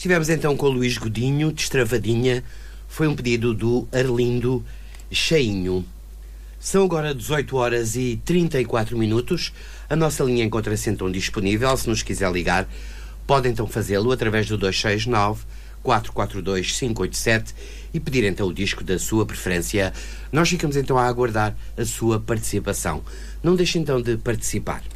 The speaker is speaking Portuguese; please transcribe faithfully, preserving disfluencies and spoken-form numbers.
Estivemos então com o Luís Godinho, Destravadinha. Foi um pedido do Arlindo Cheinho. São agora dezoito horas e trinta e quatro minutos. A nossa linha encontra-se então disponível. Se nos quiser ligar, pode então fazê-lo através do dois seis nove, quatro quatro dois, cinco oito sete e pedir então o disco da sua preferência. Nós ficamos então a aguardar a sua participação. Não deixe então de participar.